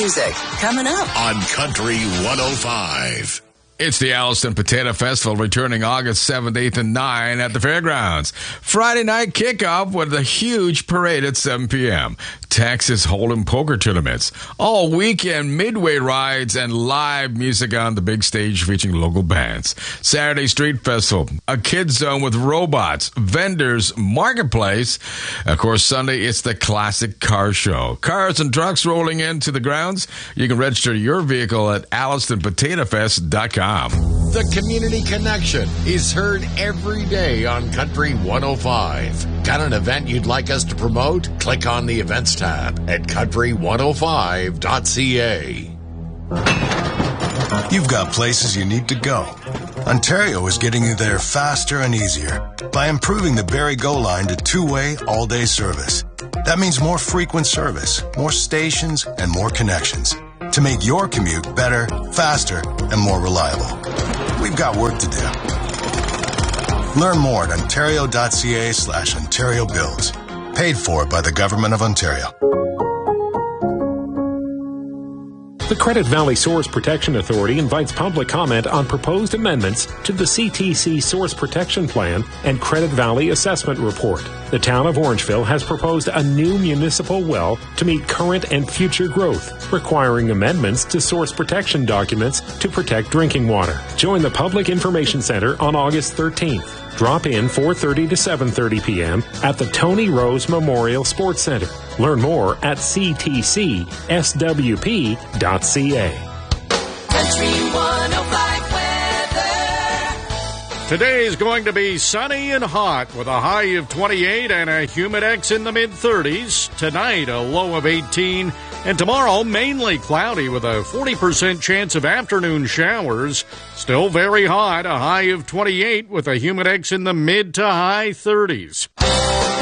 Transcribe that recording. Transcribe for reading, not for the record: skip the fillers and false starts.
music coming up on Country 105. It's the Alliston Potato Festival returning August 7th, 8th, and 9th at the fairgrounds. Friday night kickoff with a huge parade at 7 p.m. Texas Hold'em poker tournaments. All weekend midway rides and live music on the big stage featuring local bands. Saturday Street Festival, a kids zone with robots, vendors, marketplace. Of course, Sunday it's the classic car show. Cars and trucks rolling into the grounds. You can register your vehicle at AllistonPotatoFest.com. The Community Connection is heard every day on Country 105. Got an event you'd like us to promote? Click on the events tab at country105.ca. You've got places you need to go. Ontario is getting you there faster and easier by improving the Barrie Go line to two-way, all-day service. That means more frequent service, more stations, and more connections to make your commute better, faster, and more reliable. We've got work to do. Learn more at ontario.ca/Ontario Builds. Paid for by the Government of Ontario. The Credit Valley Source Protection Authority invites public comment on proposed amendments to the CTC Source Protection Plan and Credit Valley Assessment Report. The town of Orangeville has proposed a new municipal well to meet current and future growth, requiring amendments to source protection documents to protect drinking water. Join the Public Information Center on August 13th. Drop in 4:30 to 7:30 p.m. at the Tony Rose Memorial Sports Center. Learn more at ctcswp.ca. Country 105 weather. Today is going to be sunny and hot with a high of 28 and a humidex in the mid-30s. Tonight, a low of 18. And tomorrow, mainly cloudy with a 40% chance of afternoon showers. Still very hot, a high of 28 with a humidex in the mid to high 30s.